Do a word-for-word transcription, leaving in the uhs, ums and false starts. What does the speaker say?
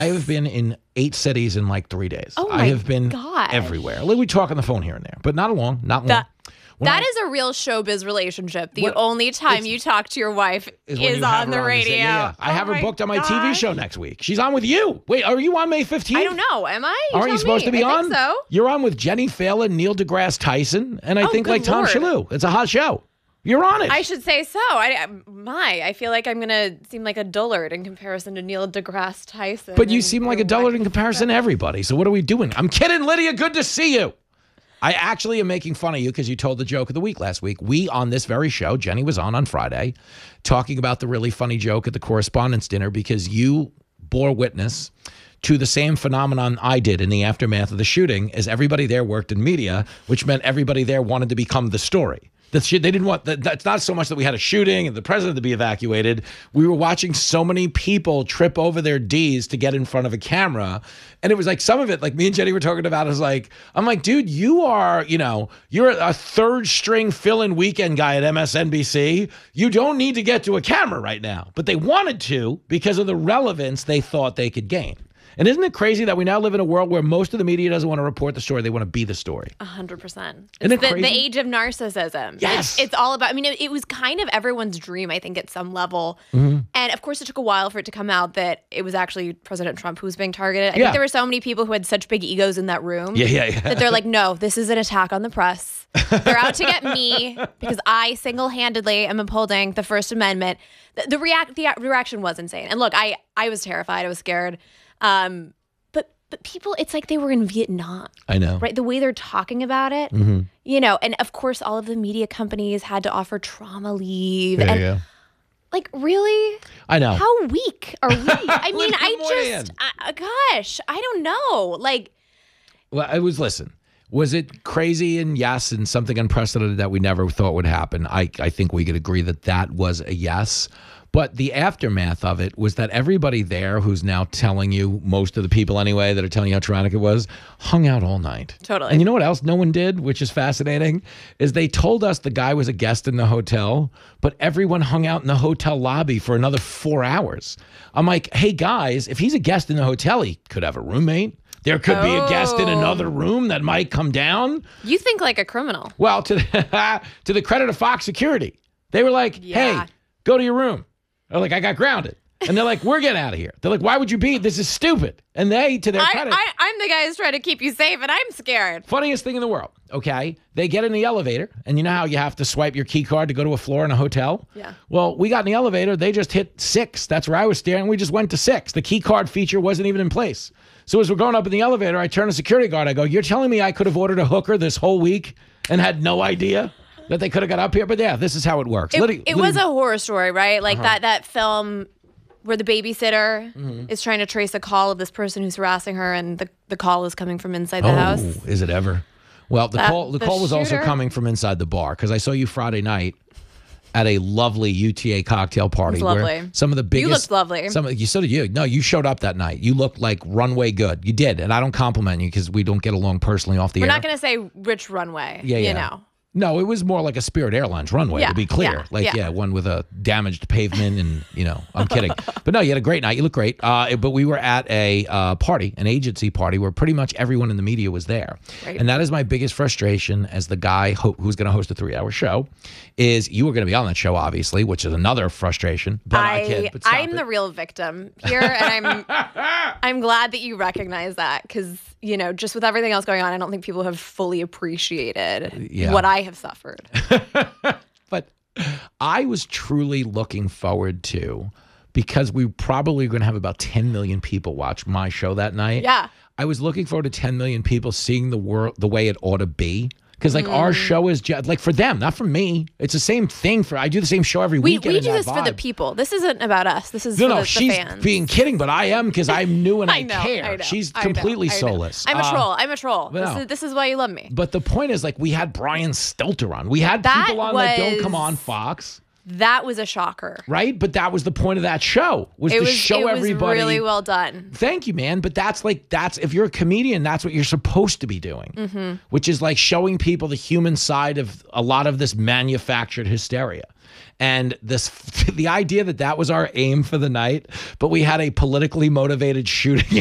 I have been in eight cities in like three days. Oh I my have been gosh. everywhere. Like, we talk on the phone here and there, but not long, not long. That, When that I- is a real showbiz relationship. The What- only time it's- you talk to your wife is is, when you have on her the on radio. set. Yeah, yeah. I Oh have her my booked on my T V gosh. show next week. She's on with you. Wait, are you on May fifteenth? I don't know. Am I? You Aren't tell you supposed me. to be I on? think so. You're on with Jenny Phelan, Neil deGrasse Tyson, and I Oh, think good like Tom Lord. Shalhoub. It's a hot show. You're on it. I should say so. I, my, I feel like I'm gonna seem like a dullard in comparison to Neil deGrasse Tyson. but you and seem like a your dullard wife. in comparison to everybody. So what are we doing? I'm kidding, Lydia. Good to see you. I actually am making fun of you because you told the joke of the week last week. We, on this very show, Jenny was on on Friday, talking about the really funny joke at the correspondence dinner because you bore witness to the same phenomenon I did in the aftermath of the shooting, as everybody there worked in media, which meant everybody there wanted to become the story. That shit, they didn't want that. That's not so much that we had a shooting and the president to be evacuated. We were watching so many people trip over their D's to get in front of a camera. And it was like some of it, like me and Jenny were talking about, is like, I'm like, dude, you are, you know, you're a third string fill-in weekend guy at M S N B C. You don't need to get to a camera right now. But they wanted to because of the relevance they thought they could gain. And isn't it crazy that we now live in a world where most of the media doesn't want to report the story, they want to be the story? A hundred percent. Isn't It's it the, the crazy? age of narcissism. Yes. It's, it's all about, I mean, it, it was kind of everyone's dream, I think, at some level. Mm-hmm. And of course, it took a while for it to come out that it was actually President Trump who was being targeted. I Yeah. think there were so many people who had such big egos in that room Yeah, yeah, yeah. that they're like, no, this is an attack on the press. They're out to get me because I single-handedly am upholding the First Amendment. The, the, react, the reaction was insane. And look, I, I was terrified. I was scared. Um, but but people, it's like they were in Vietnam. I know. Right, the way they're talking about it, Mm-hmm. you know, and of course, all of the media companies had to offer trauma leave, Yeah, and yeah. like, really, I know. how weak are we? I mean, Look I at Moynihan. just, I, gosh, I don't know. Like, Well, it was, listen, was it crazy and yes, and something unprecedented that we never thought would happen? I, I think we could agree that that was a yes. But the aftermath of it was that everybody there who's now telling you, most of the people anyway, that are telling you how traumatic it was, hung out all night. Totally. And you know what else no one did, which is fascinating, is they told us the guy was a guest in the hotel, but everyone hung out in the hotel lobby for another four hours. I'm like, hey, guys, if he's a guest in the hotel, he could have a roommate. There could be a guest in Oh. another room that might come down. you think like a criminal. Well, to the, to the credit of Fox Security, they were like, Yeah. hey, go to your room. They're like, I got grounded. And they're like, we're getting out of here. They're like, why would you be? This is stupid. And they, to their I, credit, I, I'm the guy who's trying to keep you safe, and I'm scared. funniest thing in the world, okay? They get in the elevator, and you know how you have to swipe your key card to go to a floor in a hotel? Yeah. Well, we got in the elevator. They just hit six. That's where I was staring. We just went to six. The key card feature wasn't even in place. So as we're going up in the elevator, I turn to security guard. I go, you're telling me I could have ordered a hooker this whole week and had no idea that they could have got up here? But yeah, this is how it works. It, Lydia- it Lydia- was a horror story, right? Like Uh-huh. that that film where the babysitter Mm-hmm. is trying to trace a call of this person who's harassing her, and the, the call is coming from inside the Oh, house. is it ever? Well, the That- call the the call was also shooter- coming from inside the bar because I saw you Friday night at a lovely U T A cocktail party. It was where lovely. some of the biggest. looked lovely. Some of, you so did you. No, you showed up that night. You looked like runway good. You did, and I don't compliment you because we don't get along personally off the We're air. not going to say which runway, Yeah, you yeah. know. No, it was more like a Spirit Airlines runway, Yeah, to be clear. yeah, like, yeah. yeah. one with a damaged pavement and, you know, I'm kidding. But no, you had a great night. You look great. Uh, but we were at a uh, party, an agency party, where pretty much everyone in the media was there. Right. And that is my biggest frustration as the guy ho- who's going to host a three-hour show, is you were going to be on that show, obviously, which is another frustration. But I, I, kid, but stop I'm it. the real victim here, and I'm I'm glad that you recognize that because, you know, just with everything else going on, I don't think people have fully appreciated Yeah. what I have suffered. But I was truly looking forward to, because we probably going to have about ten million people watch my show that night. Yeah. I was looking forward to ten million people seeing the world the way it ought to be. Because like Mm. our show is just like for them, not for me. It's the same thing for I do the same show every We weekend. we in do that this for the vibe. people. This isn't about us. This is No, for no, the, the she's fans. being kidding, but I am because I'm new and I, I know, care. I know, She's I know, completely I know. soulless. I'm a Uh, troll. I'm a troll. but This no. is this is why you love me. But the point is, like, we had Brian Stelter on. We had That people on that don't was- come on Fox. That was a shocker. Right? But that was the point of that show, was It to was show it was everybody. really well done. Thank you, man. But that's like, that's, if you're a comedian, that's what you're supposed to be doing, Mm-hmm. which is like showing people the human side of a lot of this manufactured hysteria. And this, the idea that that was our aim for the night, but we had a politically motivated shooting